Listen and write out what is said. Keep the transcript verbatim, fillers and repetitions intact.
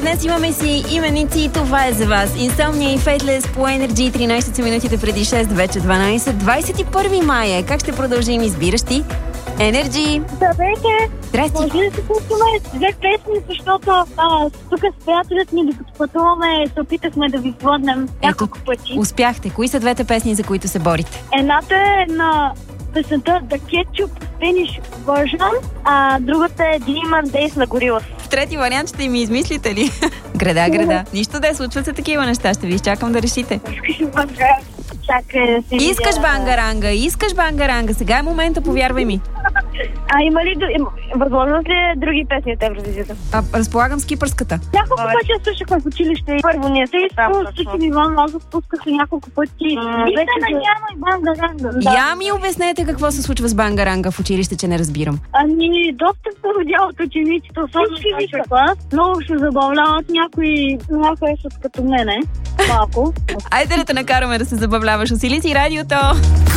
Днес имаме си именици и това е за вас. Insomnia и Fateless по Energy, тринайсет са минутите преди шест, вече дванайсет. двайсет и първи май е. Как ще продължим? Избираш ти? Energy! Здравейте! Здрасти! Може ли да се пускаме две песни, защото а, тук с приятелят ни, докато пътуваме, се опитахме да ви звъннем няколко пъти. Успяхте. Кои са двете песни, за които се борите? Едната е на песента The Ketchup Spanish Version, а другата е Demon Days на Gorillaz. В трети вариант ще ми измислите ли? Града, града. Нищо да е, случват се такива неща. Ще ви изчакам да решите. Чакай да си Искаш видя. бангаранга, искаш бангаранга. Сега е момента, повярвай ми. А има ли възможност ли е други песни от Евровизията? А, разполагам с кипърската. Няколко пъти я слушахме в училище. Първо ние се изпускахме Иван Лазов, спускахме няколко пъти. Вече на Яна и бангаранга. Я ми обяснете какво се случва с бангаранга в училище, че не разбирам. Ами, доста се родя от учениците, особено в висшия клас. Много се забавляват, някои някои са като мене. Малко. Айде да те накараме да се забавляваш. Усили си радиото!